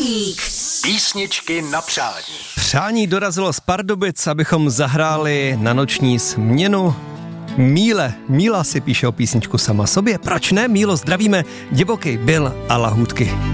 Deník. Písničky na přání. Přání dorazilo z Pardubic, abychom zahráli na noční směnu. Míla si píše o písničku sama sobě. Proč ne? Mílo, zdravíme. Divoký Bill a lahůdky.